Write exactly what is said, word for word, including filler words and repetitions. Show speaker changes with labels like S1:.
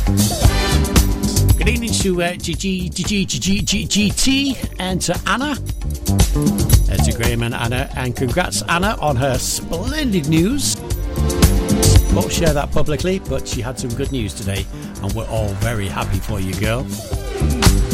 S1: Good evening to uh, G G, G G, G G, G G T and to Anna. Uh, to Graham and Anna. And congrats, Anna, on her splendid news. Won't share that publicly, but she had some good news today. And we're all very happy for you, girl.